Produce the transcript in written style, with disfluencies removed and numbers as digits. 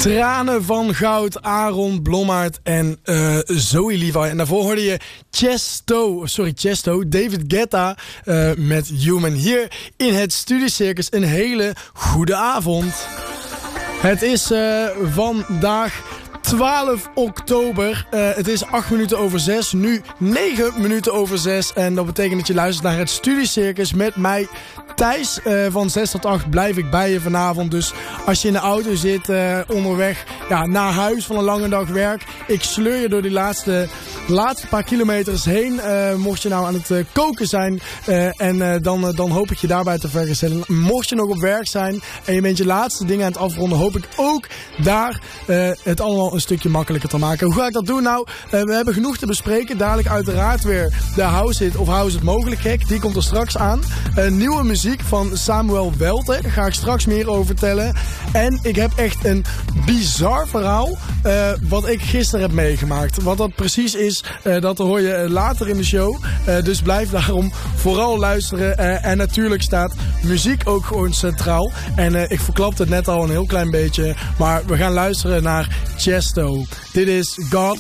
Tranen van Goud, Aaron Blommaert en Zoe Levi. En daarvoor hoorde je Chesto, David Guetta met Human. Hier in het Studiecircus een hele goede avond. Het is vandaag 12 oktober. Het is 8 minuten over 6. Nu 9 minuten over 6. En dat betekent dat je luistert naar het Studiecircus met mij, Thijs. Van 6 tot 8 blijf ik bij je vanavond. Dus als je in de auto zit onderweg naar huis van een lange dag werk. Ik sleur je door die laatste paar kilometers heen. Mocht je nou aan het koken zijn. Dan hoop ik je daarbij te vergezellen. Mocht je nog op werk zijn en je bent je laatste dingen aan het afronden. Hoop ik ook daar het allemaal een stukje makkelijker te maken. Hoe ga ik dat doen? Nou, we hebben genoeg te bespreken. Dadelijk uiteraard weer de House It of House It Mogelijk gek. Die komt er straks aan. Nieuwe muziek van Samuel Welte. Daar ga ik straks meer over vertellen. En ik heb echt een bizar verhaal wat ik gisteren heb meegemaakt. Wat dat precies is, dat hoor je later in de show. Dus blijf daarom vooral luisteren. En natuurlijk staat muziek ook gewoon centraal. En ik verklapte het net al een heel klein beetje. Maar we gaan luisteren naar Chesto. Dit is God